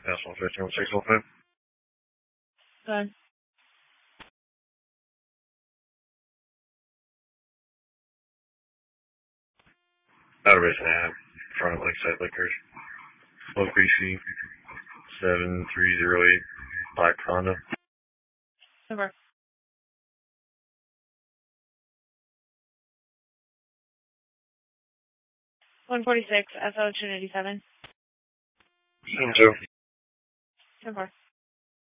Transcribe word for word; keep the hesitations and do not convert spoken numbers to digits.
National fifteen one six one five. Go ahead. Out of Base Nav, front of Lakeside Liquors. Low B C seven three zero eight, Black Honda. Over. one forty-six, S O two ninety-seven. Seven two. ten four.